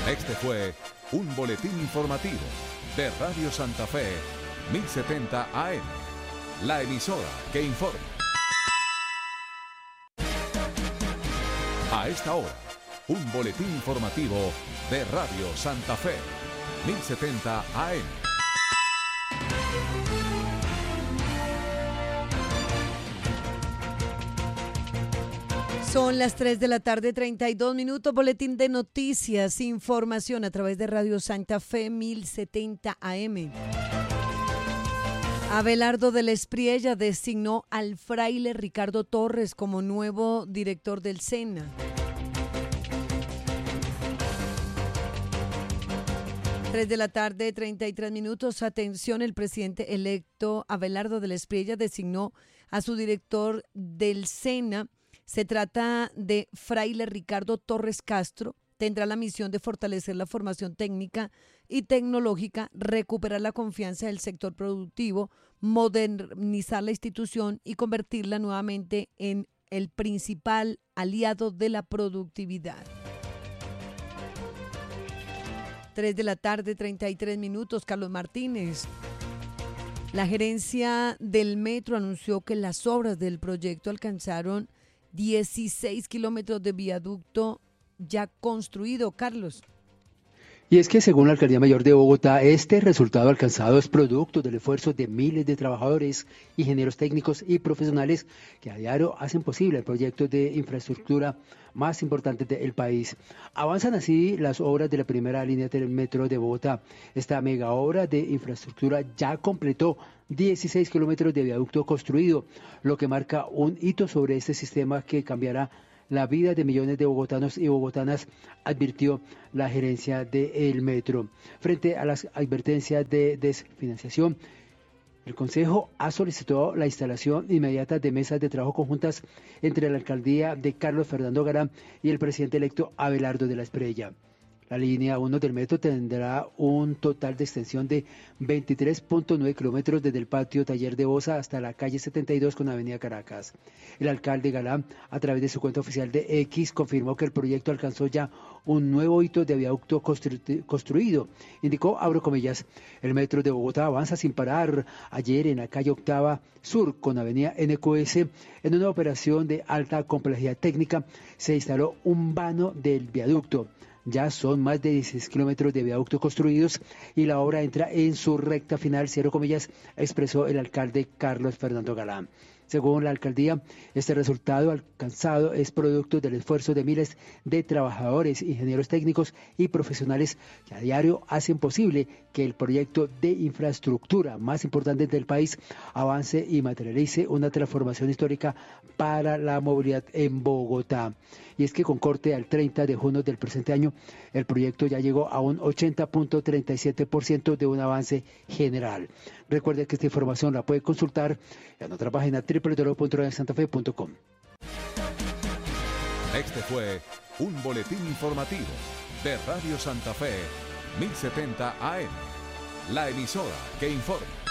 Este fue un boletín informativo de Radio Santa Fe, 1070 AM, la emisora que informa. A esta hora, un boletín informativo de Radio Santa Fe, 1070 AM. Son las 3 de la tarde, 32 minutos, boletín de noticias, información a través de Radio Santa Fe 1070 AM. Abelardo de la Espriella designó al fraile Ricardo Torres como nuevo director del SENA. Tres de la tarde, 33 minutos. Atención, el presidente electo Abelardo de la Espriella designó a su director del SENA. Se trata de fraile Ricardo Torres Castro. Tendrá la misión de fortalecer la formación técnica y tecnológica, recuperar la confianza del sector productivo, modernizar la institución y convertirla nuevamente en el principal aliado de la productividad. 3 de la tarde, 33 minutos. Carlos Martínez. La gerencia del metro anunció que las obras del proyecto alcanzaron 16 kilómetros de viaducto ya construido, Carlos. Y es que según la Alcaldía Mayor de Bogotá, este resultado alcanzado es producto del esfuerzo de miles de trabajadores, ingenieros técnicos y profesionales que a diario hacen posible el proyecto de infraestructura más importante del país. Avanzan así las obras de la primera línea del metro de Bogotá. Esta mega obra de infraestructura ya completó 16 kilómetros de viaducto construido, lo que marca un hito sobre este sistema que cambiará la vida de millones de bogotanos y bogotanas, advirtió la gerencia del metro. Frente a las advertencias de desfinanciación, el Consejo ha solicitado la instalación inmediata de mesas de trabajo conjuntas entre la alcaldía de Carlos Fernando Galán y el presidente electo Abelardo de la Espriella. La línea 1 del metro tendrá un total de extensión de 23.9 kilómetros desde el patio Taller de Bosa hasta la calle 72 con Avenida Caracas. El alcalde Galán, a través de su cuenta oficial de X, confirmó que el proyecto alcanzó ya un nuevo hito de viaducto construido. Indicó, abro comillas, el metro de Bogotá avanza sin parar. Ayer en la calle Octava Sur con Avenida NQS, en una operación de alta complejidad técnica, se instaló un vano del viaducto. Ya son más de 16 kilómetros de viaducto construidos y la obra entra en su recta final, cierro comillas, expresó el alcalde Carlos Fernando Galán. Según la alcaldía, este resultado alcanzado es producto del esfuerzo de miles de trabajadores, ingenieros técnicos y profesionales que a diario hacen posible que el proyecto de infraestructura más importante del país avance y materialice una transformación histórica para la movilidad en Bogotá. Y es que con corte al 30 de junio del presente año, el proyecto ya llegó a un 80.37% de un avance general. Recuerde que esta información la puede consultar en nuestra página www.radiosantafe.com. Este fue un boletín informativo de Radio Santa Fe, 1070 AM, la emisora que informa.